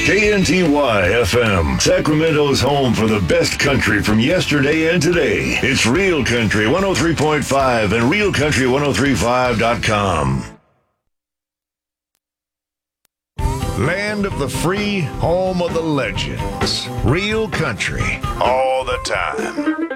KNTY FM, Sacramento's home for the best country from yesterday and today. It's Real Country 103.5 and RealCountry1035.com. Land of the free, home of the legends. Real Country, all the time.